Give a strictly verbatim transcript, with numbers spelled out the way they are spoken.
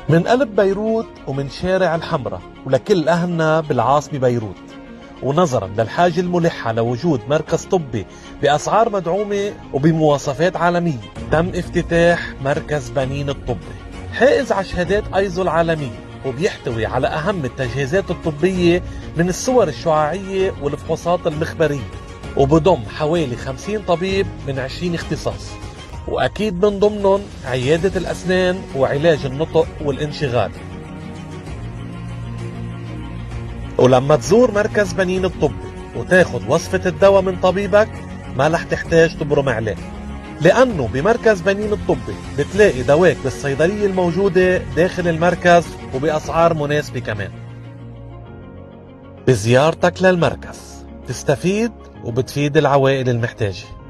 من قلب بيروت ومن شارع الحمراء ولكل أهلنا بالعاصمة بيروت، ونظرا للحاجة الملحة لوجود مركز طبي بأسعار مدعومة وبمواصفات عالمية، تم افتتاح مركز بنين الطبي حائز على شهادات ايزو العالمية، وبيحتوي على أهم التجهيزات الطبية من الصور الشعاعية والفحوصات المخبرية، وبضم حوالي خمسين طبيب من عشرين اختصاص، وأكيد من ضمنهم عيادة الأسنان وعلاج النطق والانشغال. ولما تزور مركز بنين الطبي وتاخد وصفة الدواء من طبيبك ما رح تحتاج تبرم عليه، لأنه بمركز بنين الطبي بتلاقي دواك بالصيدلية الموجودة داخل المركز وبأسعار مناسبة كمان. بزيارتك للمركز تستفيد وبتفيد العوائل المحتاجة.